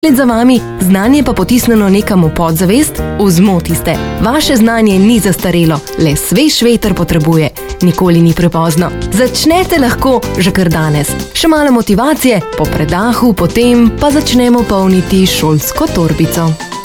Let za vami, znanje pa potisneno nekam v podzavest, v zmoti ste. Vaše znanje ni zastarelo, le svež veter potrebuje. Nikoli ni prepozno. Začnete lahko že kar danes. Še malo motivacije, po predahu, potem pa začnemo polniti šolsko torbico.